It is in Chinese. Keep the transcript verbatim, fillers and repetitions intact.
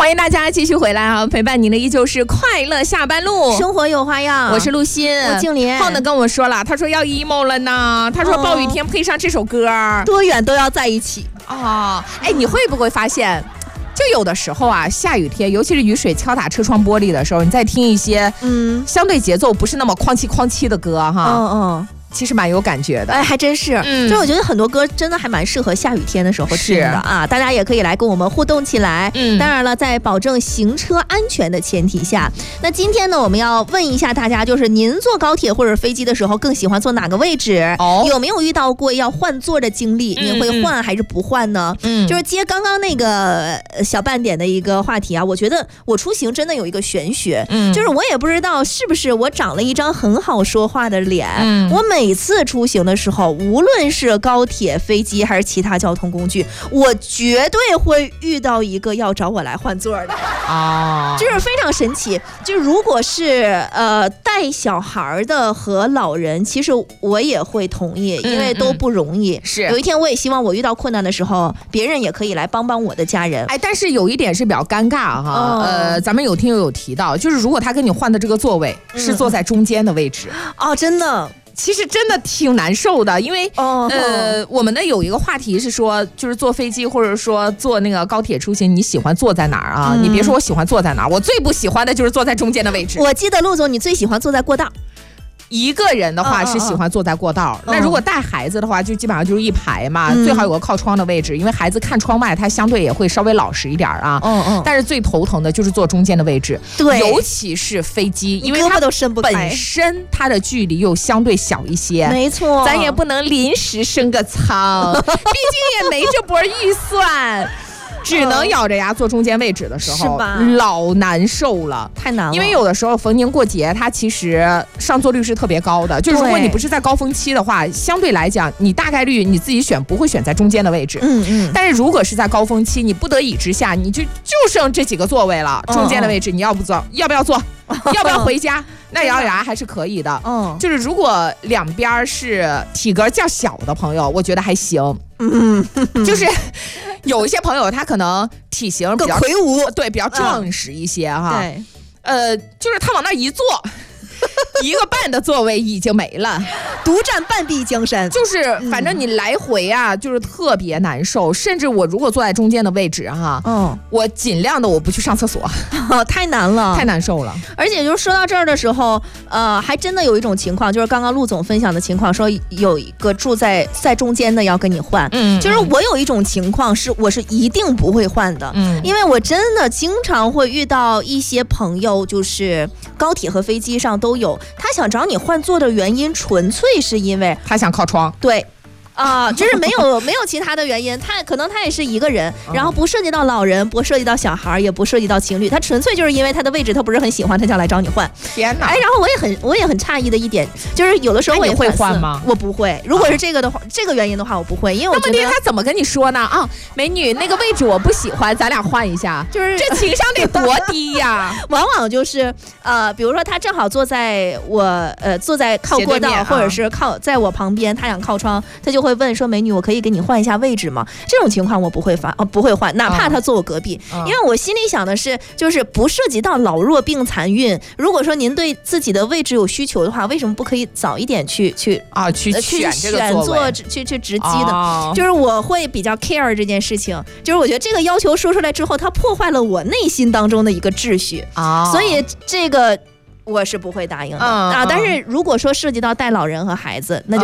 欢迎大家继续回来啊！陪伴您的依旧是快乐下班路， 生活有花样。 我是陆欣， 我静莲。 浩呢跟我说了，他说要 emo 了呢，他说暴雨天配上这首歌， 哦、多远都要在一起啊！哎，你会不会发现？就有的时候啊，下雨天，尤其是雨水敲打车窗玻璃的时候，你再听一些嗯相对节奏不是那么哐叽哐叽的歌哈，嗯嗯，其实蛮有感觉的。 哎，还真是，嗯，就我觉得很多歌真的还蛮适合下雨天的时候听的啊，大家也可以来跟我们互动起来。嗯，当然了，在保证行车安全的前提下，那今天呢，我们要问一下大家，就是您坐高铁或者飞机的时候更喜欢坐哪个位置？哦，有没有遇到过要换座的经历？嗯、你会换还是不换呢？嗯，就是接刚刚那个小半点的一个话题啊，我觉得我出行真的有一个玄学，嗯，就是我也不知道是不是我长了一张很好说话的脸，嗯，我每次出行的时候，无论是高铁、飞机还是其他交通工具，我绝对会遇到一个要找我来换座的啊，就是非常神奇。就如果是呃带小孩的和老人，其实我也会同意，因为都不容易。嗯嗯、是有一天我也希望我遇到困难的时候，别人也可以来帮帮我的家人。 哎，但是有一点是比较尴尬哈，哦、呃，咱们有听友有提到，就是如果他跟你换的这个座位是坐在中间的位置， 嗯、哦，真的。 其实真的挺难受的，因为、oh, 呃，我们的有一个话题是说，就是坐飞机或者说坐那个高铁出行，你喜欢坐在哪儿啊？嗯、你别说我喜欢坐在哪儿，我最不喜欢的就是坐在中间的位置。 我记得陆总，你最喜欢坐在过道。 一个人的话是喜欢坐在过道，那、oh, oh, oh. 如果带孩子的话，就基本上就是一排嘛，嗯、最好有个靠窗的位置，因为孩子看窗外，他相对也会稍微老实一点啊。嗯嗯。但是最头疼的就是坐中间的位置，对，尤其是飞机，因为它本身它的距离又相对小一些， 没错， 咱也不能临时升个舱，毕竟也没这波预算。只能咬着牙坐中间位置的时候，是吧？老难受了， 太难了。 因为有的时候逢年过节，它其实上座率是特别高的。就是如果你不是在高峰期的话，相对来讲，你大概率你自己选不会选在中间的位置。嗯嗯。但是如果是在高峰期，你不得已之下，你就就剩这几个座位了，中间的位置你要不坐？要不要坐？要不要回家？那咬咬牙还是可以的。嗯，就是如果两边是体格较小的朋友，我觉得还行。嗯，就是有一些朋友他可能体型比较魁梧， 对，比较壮实一些哈。 对， 呃，就是他往那一坐。一个半的座位已经没了， 独占半壁江山。 就是反正你来回啊，就是特别难受。甚至我如果坐在中间的位置哈，嗯，我尽量的我不去上厕所， 哦、太难了， 太难受了。 而且就是说到这儿的时候，呃，还真的有一种情况，就是刚刚陆总分享的情况，说有一个住在在中间的要跟你换，嗯，就是我有一种情况是我是一定不会换的，嗯，因为我真的经常会遇到一些朋友，就是高铁和飞机上都有。他想找你换座的原因，纯粹是因为他想靠窗。 对。啊、呃，就是没有没有其他的原因，他可能他也是一个人，然后不涉及到老人，不涉及到小孩，也不涉及到情侣，他纯粹就是因为他的位置他不是很喜欢，他就要来找你换。 天哪！ 哎，然后我也很我也很诧异的一点，就是有的时候我也会换吗？ 我不会。如果是这个的话，啊、这个原因的话，我不会，因为我觉得他怎么跟你说呢？啊，美女，那个位置我不喜欢，咱俩换一下。就是这情商得多低呀！ 往往就是呃，比如说他正好坐在我呃坐在靠过道，啊、或者是靠在我旁边，他想靠窗，他就会问说：“美女，我可以给你换一下位置吗？”这种情况我不会发，哦，不会换，哪怕他坐我隔壁，嗯、因为我心里想的是，就是不涉及到老弱病残孕。如果说您对自己的位置有需求的话，为什么不可以早一点去去啊去选这个座位， 去去直击的？哦、就是我会比较 care 这件事情，就是我觉得这个要求说出来之后，它破坏了我内心当中的一个秩序啊，哦、所以这个。我是不会答应的、嗯、啊，但是如果说涉及到带老人和孩子，那就